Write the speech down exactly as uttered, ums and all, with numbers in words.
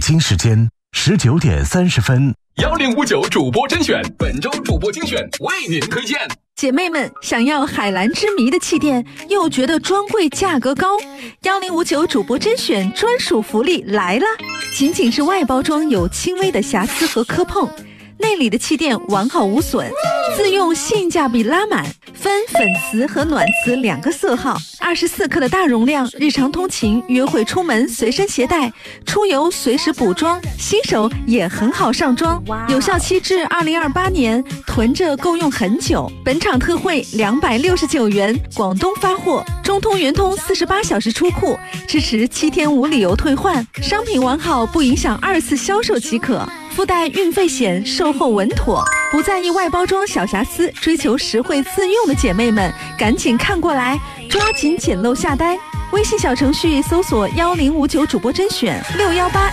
京时间十九点三十分。 幺零五九主播甄选，本周主播精选为您推荐。 姐妹们，想要海蓝之谜的气垫，又觉得专柜价格高，幺零五九主播甄选专属福利来了！仅仅是外包装有轻微的瑕疵和磕碰，内里的气垫完好无损，自用性价比拉满，分粉瓷和暖瓷两个色号，二十四克的大容量，日常通勤、约会出门随身携带，出游随时补妆，新手也很好上妆，有效期至二零二八年，囤着够用很久。本场特惠两百六十九元，广东发货，中通、圆通四十八小时出库，支持七天无理由退换，商品完好不影响二次销售即可。附带运费险，售后稳妥，不在意外包装小瑕疵，追求实惠自用的姐妹们，赶紧看过来，抓紧捡漏下单。微信小程序搜索幺零五九主播甄选六幺八